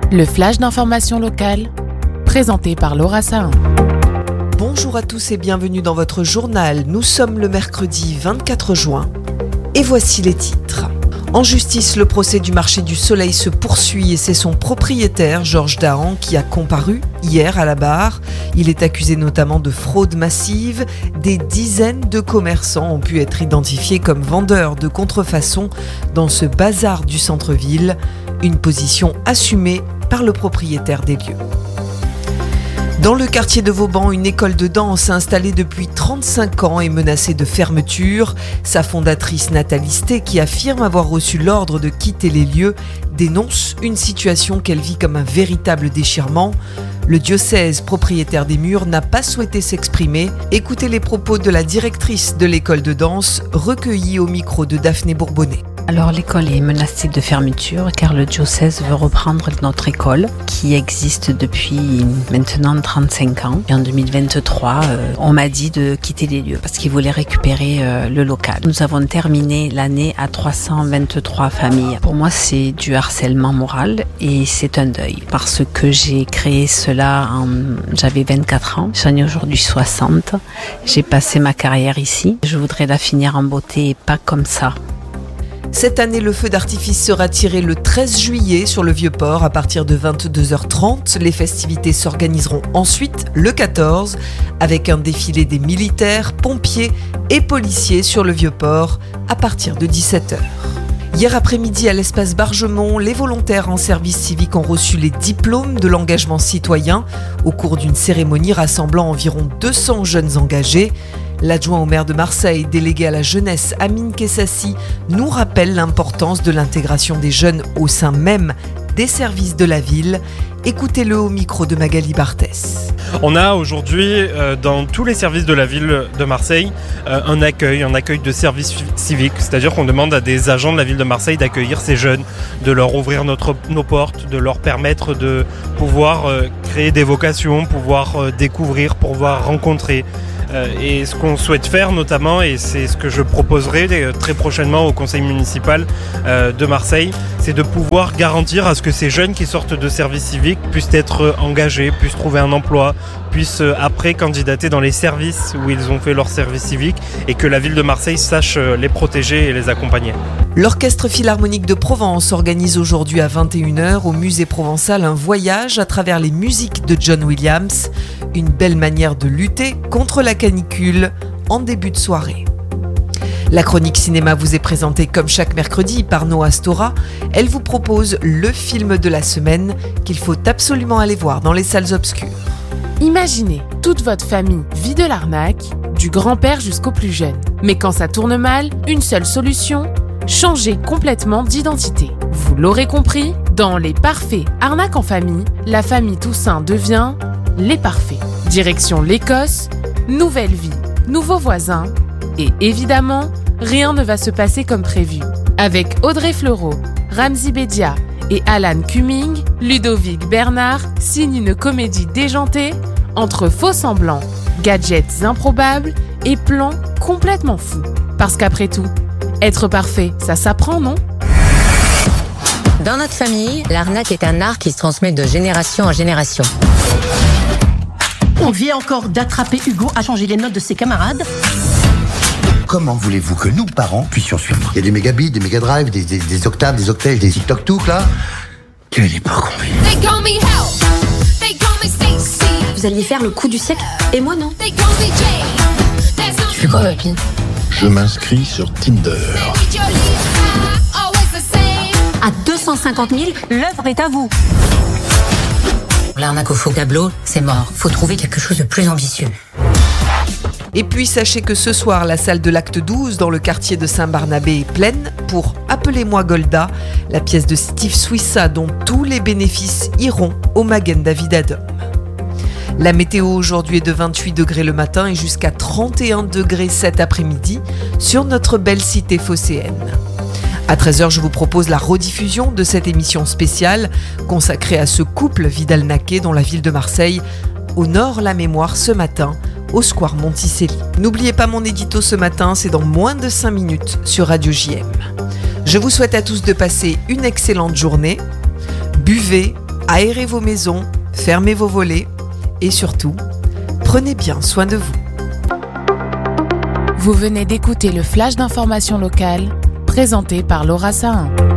Le flash d'information locale, présenté par Laura Sahin. Bonjour à tous et bienvenue dans votre journal. Nous sommes le mercredi 24 juin et voici les titres. En justice, le procès du marché du Soleil se poursuit et c'est son propriétaire, Georges Dahan, qui a comparu hier à la barre. Il est accusé notamment de fraude massive. Des dizaines de commerçants ont pu être identifiés comme vendeurs de contrefaçon dans ce bazar du centre-ville. Une position assumée par le propriétaire des lieux. Dans le quartier de Vauban, une école de danse installée depuis 35 ans est menacée de fermeture. Sa fondatrice Nathalie Sté, qui affirme avoir reçu l'ordre de quitter les lieux, dénonce une situation qu'elle vit comme un véritable déchirement. Le diocèse, propriétaire des murs, n'a pas souhaité s'exprimer. Écoutez les propos de la directrice de l'école de danse, recueillis au micro de Daphné Bourbonnet. Alors l'école est menacée de fermeture car le diocèse veut reprendre notre école qui existe depuis maintenant 35 ans. Et en 2023, on m'a dit de quitter les lieux parce qu'ils voulaient récupérer le local. Nous avons terminé l'année à 323 familles. Pour moi, c'est du harcèlement moral et c'est un deuil parce que j'ai créé cela j'avais 24 ans, j'en ai aujourd'hui 60. J'ai passé ma carrière ici. Je voudrais la finir en beauté et pas comme ça. Cette année, le feu d'artifice sera tiré le 13 juillet sur le Vieux-Port à partir de 22h30. Les festivités s'organiseront ensuite le 14 avec un défilé des militaires, pompiers et policiers sur le Vieux-Port à partir de 17h. Hier après-midi, à l'espace Bargemont, les volontaires en service civique ont reçu les diplômes de l'engagement citoyen au cours d'une cérémonie rassemblant environ 200 jeunes engagés. L'adjoint au maire de Marseille, délégué à la jeunesse, Amine Kessassi, nous rappelle l'importance de l'intégration des jeunes au sein même des services de la ville. Écoutez-le au micro de Magali Barthès. On a aujourd'hui dans tous les services de la ville de Marseille un accueil de service civique, c'est-à-dire qu'on demande à des agents de la ville de Marseille d'accueillir ces jeunes, de leur ouvrir nos portes, de leur permettre de pouvoir créer des vocations, pouvoir découvrir, pouvoir rencontrer. Et ce qu'on souhaite faire notamment, et c'est ce que je proposerai très prochainement au conseil municipal de Marseille, c'est de pouvoir garantir à ce que ces jeunes qui sortent de service civique puissent être engagés, puissent trouver un emploi, puissent après candidater dans les services où ils ont fait leur service civique et que la ville de Marseille sache les protéger et les accompagner. L'Orchestre Philharmonique de Provence organise aujourd'hui à 21h au Musée Provençal un voyage à travers les musiques de John Williams. Une belle manière de lutter contre la canicule en début de soirée. La chronique cinéma vous est présentée comme chaque mercredi par Noah Stora. Elle vous propose le film de la semaine qu'il faut absolument aller voir dans les salles obscures. Imaginez, toute votre famille vit de l'arnaque, du grand-père jusqu'au plus jeune. Mais quand ça tourne mal, une seule solution, changer complètement d'identité. Vous l'aurez compris, dans Les Parfaits Arnaque en famille, la famille Toussaint devient Les Parfaits. Direction l'Écosse, nouvelle vie, nouveaux voisins et évidemment, rien ne va se passer comme prévu. Avec Audrey Fleurot, Ramzy Bedia et Alan Cumming, Ludovic Bernard signe une comédie déjantée entre faux semblants, gadgets improbables et plans complètement fous. Parce qu'après tout, être parfait, ça s'apprend, non ? Dans notre famille, l'arnaque est un art qui se transmet de génération en génération. On vient encore d'attraper Hugo à changer les notes de ses camarades. Comment voulez-vous que nous, parents, puissions suivre ? Il y a des mégabits, des mégadrives, des octaves, des octets, des TikTok-touk, là. Quelle époque on vit ? Vous alliez faire le coup du siècle, et moi non. Tu fais quoi, papy ? Je m'inscris sur Tinder. À 250 000, l'œuvre est à vous. L'arnaque au faux tableau, c'est mort. Faut trouver quelque chose de plus ambitieux. Et puis sachez que ce soir, la salle de l'Acte 12 dans le quartier de Saint-Barnabé est pleine pour Appelez-moi Golda, la pièce de Steve Swissa dont tous les bénéfices iront au Magen David Adom. La météo aujourd'hui est de 28 degrés le matin et jusqu'à 31 degrés cet après-midi sur notre belle cité phocéenne. À 13h, je vous propose la rediffusion de cette émission spéciale consacrée à ce couple Vidal-Naquet dont la ville de Marseille honore la mémoire ce matin au Square Monticelli. N'oubliez pas mon édito ce matin, c'est dans moins de 5 minutes sur Radio JM. Je vous souhaite à tous de passer une excellente journée. Buvez, aérez vos maisons, fermez vos volets et surtout, prenez bien soin de vous. Vous venez d'écouter le flash d'information locale présenté par Laura Sahin.